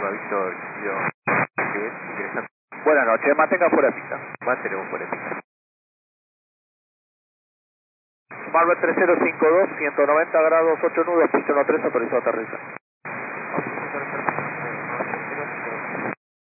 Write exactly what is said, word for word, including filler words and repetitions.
Lima Víctor, yo, que es interesante. Buenas noches, mantenga fuera de pista. Mantenemos fuera de pista. Marvel tres cero cinco dos, ciento noventa grados, ocho nudos, pista uno tres, autorizado a aterrizar.